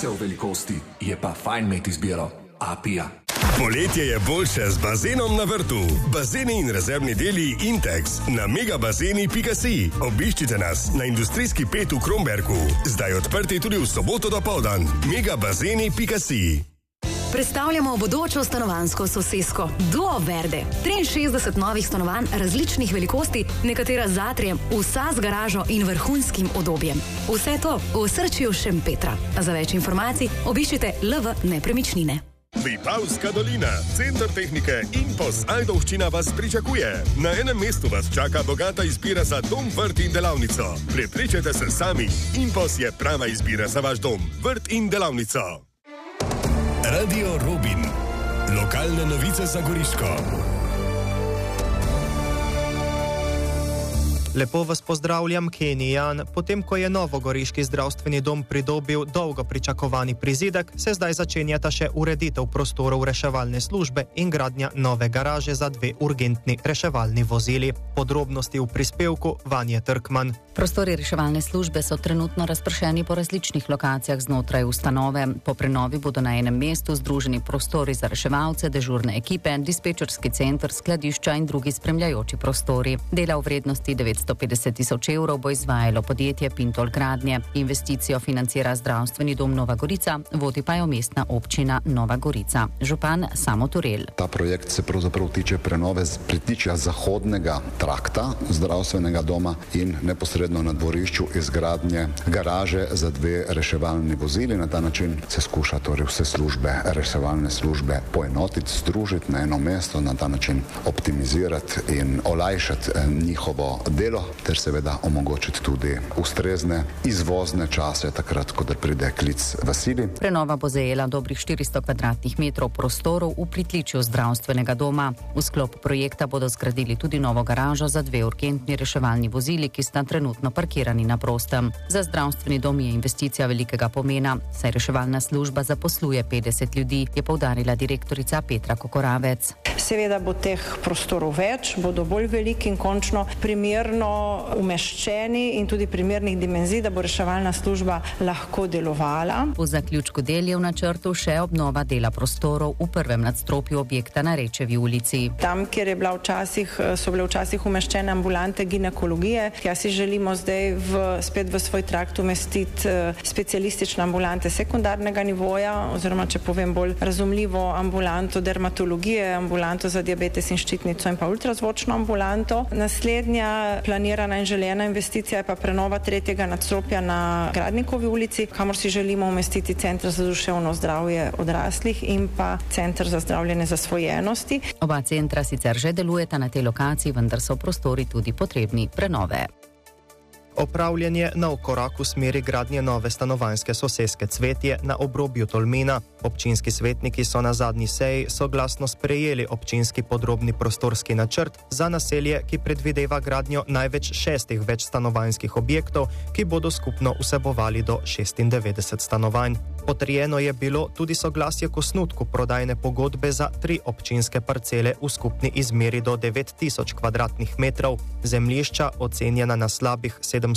se v velikosti, je pa fajn imeti izbiro. Apija. Poletje je boljše z bazenom na vrtu. Bazeni in rezervni deli Intex na megabazeni.si. Obiščite nas na industrijski 5 v Kromberku. Zdaj odprti tudi v soboto dopoldan. megabazeni.si. Predstavljamo bodočo stanovanjsko sosesko Duo Verde. 63 novih stanovanj različnih velikosti, nekatera z atrijem, vsa z garažo in vrhunskim udobjem. Vse to v osrčju Šempetra. Za več informacij obiščite LV Nepremičnine. Vipavska dolina, center tehnike Impos Ajdovščina vas pričakuje. Na enem mestu vas čaka bogata izbira za dom, vrt in delavnico. Prepričajte se sami, Impos je prava izbira za vaš dom, vrt in delavnico. Radio Robin. Lokalne novice za Goriško. Lepo vas pozdravljam, Kenijan. Potem, ko je novogoriški zdravstveni dom pridobil dolgo pričakovani prizidek, se zdaj začenjata še ureditev prostorov reševalne službe in gradnja nove garaže za 2 urgentni reševalni vozili. Podrobnosti v prispevku Vanje Trkman. Prostori reševalne službe so trenutno razpršeni po različnih lokacijah znotraj ustanove. Po prenovi bodo na enem mestu združeni prostori za reševalce, dežurne ekipe, dispečerski center, skladišča in drugi spremljajoči prostori. Dela v vrednosti 950 000 evrov bo izvajalo podjetje Pintol Gradnje. Investicijo financira zdravstveni dom Nova Gorica, vodi pa jo mestna občina Nova Gorica. Župan Samo Turel. Ta projekt se pravzaprav tiče prenove pritičja zahodnega trakta zdravstvenega doma in neposredno na dvorišču izgradnje garaže za 2 reševalni vozili. Na ta način se skuša torej vse službe, reševalne službe poenotiti, združiti na eno mesto, na ta način optimizirati in olajšati njihovo delo, ter seveda omogočiti tudi ustrezne izvozne čase, takrat, ko pride klic v sili. Prenova bo zajela dobrih 400 kvadratnih metrov prostorov v pritličju zdravstvenega doma. V sklopu projekta bodo zgradili tudi novo garažo za 2 urgentni reševalni vozili, ki sta trenutno parkirani na prostem. Za zdravstveni dom je investicija velikega pomena, saj reševalna služba zaposluje 50 ljudi, je poudarila direktorica Petra Kokoravec. Seveda bo teh prostorov več, bodo bolj veliki in končno primerno umeščeni in tudi primernih dimenzij, da bo reševalna služba lahko delovala. V zaključku del je v načrtu še obnova dela prostorov v prvem nadstropju objekta na Rečevi ulici. Tam, kjer so bile včasih umeščene ambulante ginekologije, tja si želimo zdaj spet v svoj trakt umestiti specialistične ambulante sekundarnega nivoja, oziroma, če povem bolj razumljivo, ambulanto dermatologije, ambulanto za diabetes in ščitnico in pa ultrazvočno ambulanto. Naslednja planirana in želena investicija je pa prenova 3. nadstropja na Gradnikovi ulici, kamor si želimo umestiti center za duševno zdravje odraslih in pa center za zdravljenje zasvojenosti. Oba centra sicer že delujeta na tej lokaciji, vendar so prostori tudi potrebni prenove. Opravljen je nov korak v smeri gradnje nove stanovanjske soseske Cvetje na obrobju Tolmina. Občinski svetniki so na zadnji seji soglasno sprejeli občinski podrobni prostorski načrt za naselje, ki predvideva gradnjo največ 6 večstanovanjskih objektov, ki bodo skupno vsebovali do 96 stanovanj. Potrjeno je bilo tudi soglasje k osnutku prodajne pogodbe za 3 občinske parcele v skupni izmeri do 9000 kvadratnih metrov. Zemljišča, ocenjena na slabih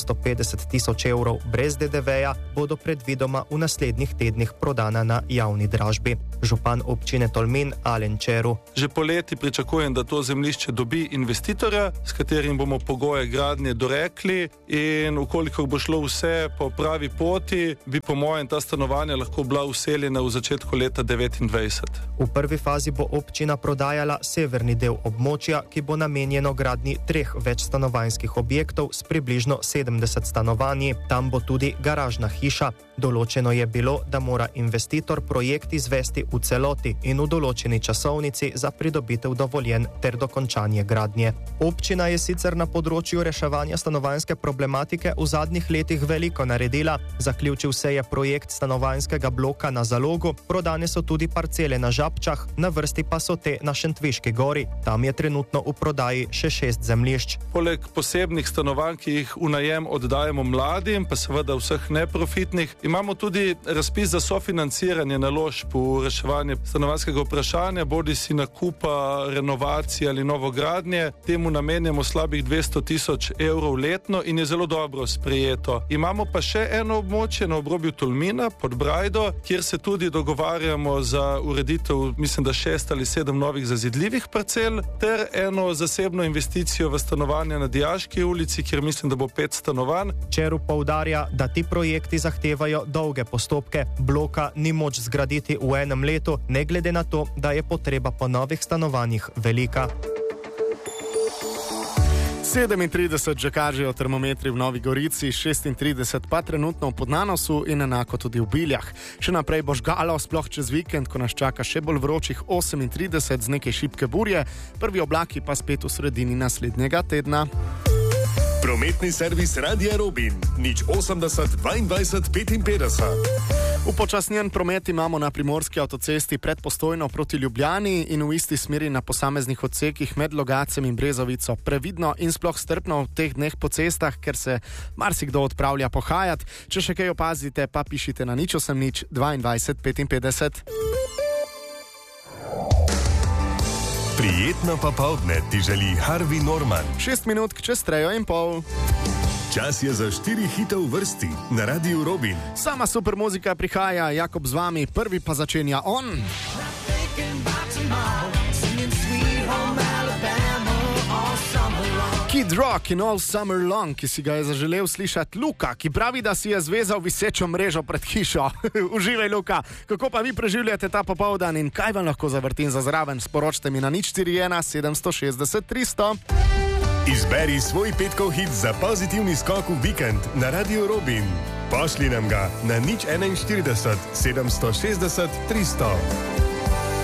750 000 evrov brez DDV-ja, bodo predvidoma v naslednjih tednih prodana na javni dražbi. Župan občine Tolmin Alen Čeru. Že poleti pričakujem, da to zemljišče dobi investitorja, s katerim bomo pogoje gradnje dorekli, in ukolikor bo šlo vse po pravi poti, bi po mojem ta stanovanja lahko bila vseljena v začetku leta 2029. V prvi fazi bo občina prodajala severni del območja, ki bo namenjeno gradnji 3 večstanovanjskih objektov s približno 70 stanovanji. Tam bo tudi garažna hiša. Določeno je bilo, da mora investitor projekt izvesti v celoti in v določeni časovnici za pridobitev dovoljenj ter dokončanje gradnje. Občina je sicer na področju reševanja stanovanjske problematike v zadnjih letih veliko naredila. Zaključil se je projekt stanovanjskega bloka na Zalogu, prodane so tudi parcele na Žabčah, na vrsti pa so te na Šentviški gori. Tam je trenutno v prodaji še 6 zemljišč. Poleg posebnih stanovanj, ki jih v najem oddajemo mladim, pa seveda vseh neprofitnih, imamo tudi razpis za sofinanciranje naložb naložb v reševanje stanovanjskega vprašanja, bodi si nakupa, renovacije ali novogradnje. Temu namenjamo slabih 200 000 evrov letno in je zelo dobro sprejeto. Imamo pa še eno območje na obrobju Tolmina pod Brajdo, kjer se tudi dogovarjamo za ureditev, mislim, da 6 ali 7 novih zazidljivih parcel, ter eno zasebno investicijo v stanovanja na Dijaški ulici, kjer mislim, da bo 5 stanovanj. Čerup poudarja, da ti projekti zahtevajo dolge postopke. Bloka ni moč zgraditi v enem letu, ne glede na to, da je potreba po novih stanovanjih velika. 37 že kažejo termometri v Novi Gorici, 36 pa trenutno v Podnanosu in enako tudi v Biljah. Še naprej bo žgalo, sploh čez vikend, ko nas čaka še bolj vročih 38 z nekaj šibke burje, prvi oblaki pa spet v sredini naslednjega tedna. Prometni servis Radia Robin, 080 22 55. Upočasnjen promet imamo na primorski avtocesti pred Postojno proti Ljubljani in v isti smeri na posameznih odsekih med Logacem in Brezovico. Previdno in sploh strpno v teh dneh po cestah, ker se marsikdo odpravlja pohajati. Če še kaj opazite, pa pišite na 080 22 55. Prijetno popoldne ti želi Harvey Norman. 6 minut čez 3:30. Čas je za 4 hite v vrsti na Radiu Robin. Sama super muzika prihaja, Jakob z vami, prvi pa začenja on. Kid Rock in All Summer Long, ki si ga je zaželel slišati Luka, ki pravi, da si je zvezal visečo mrežo pred hišo. Uživaj, Luka. Kako pa vi preživljate ta popoldan in kaj vam lahko zavrtim za zraven? Sporočite mi na 041 760 300. Izberi svoj petkov hit za pozitivni skok v vikend na Radiu Robin. Pošli nam ga na 041 760 300.